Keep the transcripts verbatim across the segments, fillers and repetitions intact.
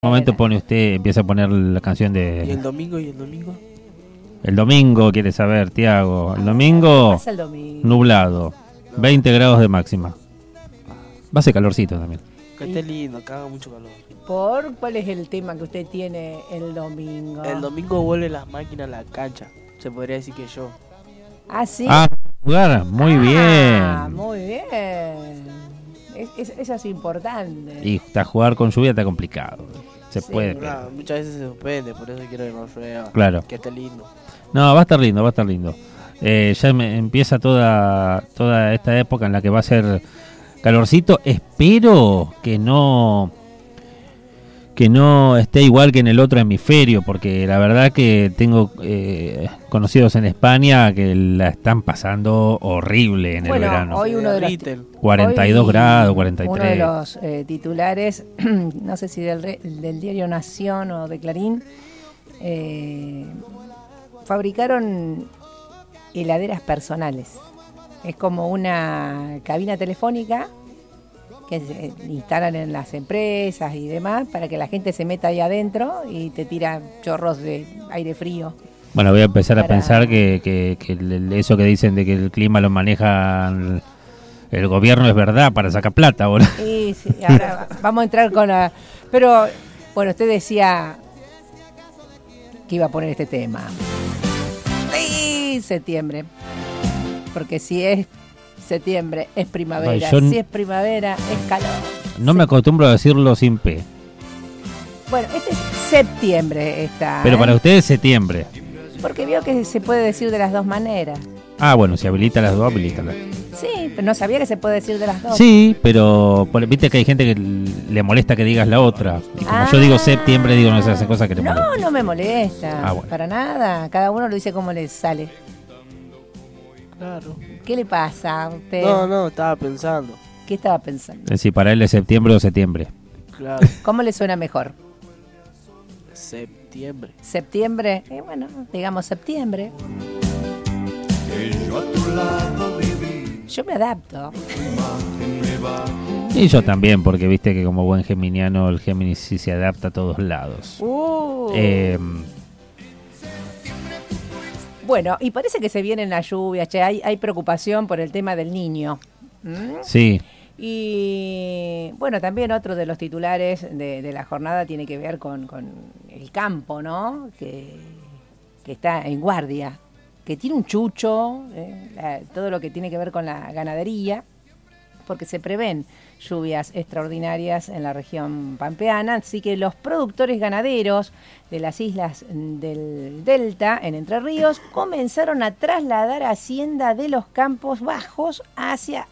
Un momento pone usted, empieza a poner la canción de... ¿Y el domingo? ¿Y el domingo? El domingo, quiere saber, Tiago. El domingo, ¿Qué pasa el domingo? nublado, veinte grados de máxima. Va a ser calorcito también. Que esté lindo, acá haga mucho calor. ¿Por cuál es el tema que usted tiene el domingo? El domingo vuelven las máquinas a la cancha. Se podría decir que yo. Ah, sí. Ah, jugar, muy Ah, bien. muy bien. Es, es- eso es importante. Y está jugar con lluvia está complicado. Se Sí. puede. Claro, muchas veces se suspende, por eso quiero que no llueva. Claro. Que esté lindo. No, va a estar lindo, va a estar lindo. Eh, ya me- empieza toda toda esta época en la que va a ser calorcito. Espero que no que no esté igual que en el otro hemisferio, porque la verdad que tengo eh, conocidos en España que la están pasando horrible en Bueno, el verano. hoy uno de los Little. cuarenta y dos hoy grados, cuarenta y Uno de tres. los eh, titulares, no sé si del, re- del diario Nación o de Clarín, eh, fabricaron heladeras personales. Es como una cabina telefónica que se instalan en las empresas y demás para que la gente se meta ahí adentro y te tira chorros de aire frío. Bueno, voy a empezar a Para- pensar que, que, que el- eso que dicen de que el clima lo maneja el, el gobierno es verdad para sacar plata ahora. Y sí, ahora va- vamos a entrar con la... Pero, bueno, usted decía que iba a poner este tema. Sí, septiembre. Porque si es septiembre, es primavera. Ay, yo n- Si es primavera, es calor. No me acostumbro a decirlo sin P. Bueno, este es septiembre, está. Pero ¿eh? para ustedes es septiembre. Porque veo que se puede decir de las dos maneras. Ah, bueno, si habilita las dos, habilita las dos. Sí, pero no sabía que se puede decir de las dos. Sí, pero por- viste que hay gente que le molesta que digas la otra. Y como yo digo Ah. septiembre, digo no se hacen cosas que le No, molestan. no me molesta. Ah, bueno. Para nada. Cada uno lo dice como le sale. Claro. ¿Qué le pasa a usted? No, no, estaba pensando. ¿Qué estaba pensando? Si para él es septiembre o septiembre. Claro. ¿Cómo le suena mejor? Septiembre. ¿Septiembre? Eh, bueno, digamos septiembre. Yo me adapto. Y yo también, porque viste que como buen geminiano, el Géminis sí se adapta a todos lados. Uh. Eh, Bueno, y parece que se vienen las lluvias, che, hay, hay preocupación por el tema del niño. ¿Mm? sí, Y bueno, también otro de los titulares de, de la jornada tiene que ver con, con el campo, ¿no? Que, que está en guardia, que tiene un chucho, eh, la- todo lo que tiene que ver con la ganadería, porque se prevén lluvias extraordinarias en la región pampeana, así que los productores ganaderos de las islas del Delta, en Entre Ríos, comenzaron a trasladar hacienda de los campos bajos hacia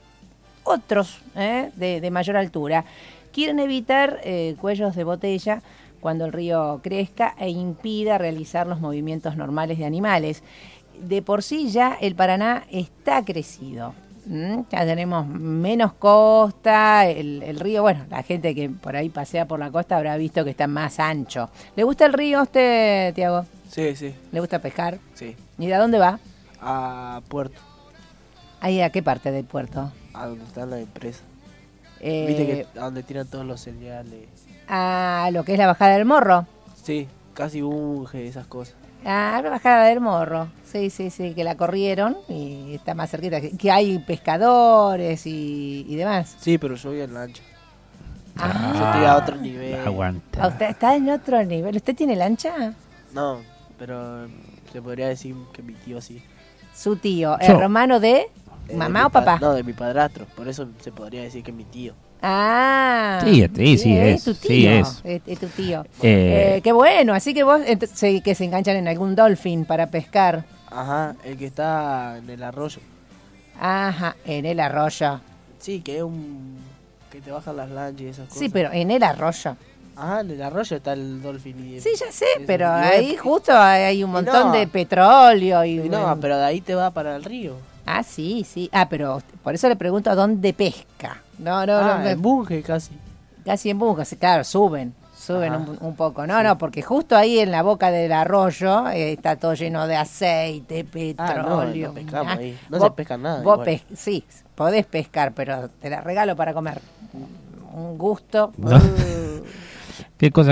otros ¿eh? de, de mayor altura. Quieren evitar eh, cuellos de botella cuando el río crezca e impida realizar los movimientos normales de animales. De por sí ya el Paraná está crecido. ¿Mm? Ya tenemos menos costa, el, el río, bueno, la gente que por ahí pasea por la costa habrá visto que está más ancho. ¿Le gusta el río a usted, Tiago? Sí, sí, ¿Le gusta pescar? sí. ¿Y de dónde va? A Puerto. ¿Ahí a qué parte del puerto? A donde está la empresa. Eh, Viste que a donde tiran todos los cereales. a lo que es la bajada del Morro. Sí, casi unge, esas cosas. Ah, la bajada del Morro. Sí, sí, sí, que la corrieron y está más cerquita. Que, que hay pescadores y, y demás. Sí, pero yo voy en lancha. Yo Ah, estoy a otro nivel. aguanta. Ah, usted está en otro nivel. ¿Usted tiene lancha? No, pero se podría decir que mi tío sí. Su tío, Yo. hermano de Eh, mamá de o mi pa- papá. No, de mi padrastro. Por eso se podría decir que mi tío. Ah. Sí, sí, sí, es, tu sí, tío. es. Es, es tu tío. Eh, Eh, qué bueno. Así que vos ent- se- que se enganchan en algún dolphin para pescar. Ajá, el que está en el arroyo. Ajá, en el arroyo. Sí, que es un... que te bajan las lanchas y esas cosas. Sí, pero en el arroyo. Ajá, en el arroyo está el dolphin. Y Sí, ya sé, y- pero y ahí bueno, justo hay, hay un y montón no. de petróleo y... y no, pero de ahí te va para el río. Ah, sí, sí. Ah, pero por eso le pregunto a dónde pesca. No, no, ah, no. en Bunge casi. Casi en busca, sí, claro, suben. Suben Ajá. un, un poco. No, no, porque justo ahí en la boca del arroyo eh, está todo lleno de aceite, Ah, no, petróleo. no pescamos Ah, ahí. No vos- se pesca nada. vos igual. pes- sí, podés pescar, pero te la regalo para comer. Un gusto. No. Uh. ¿Qué cosa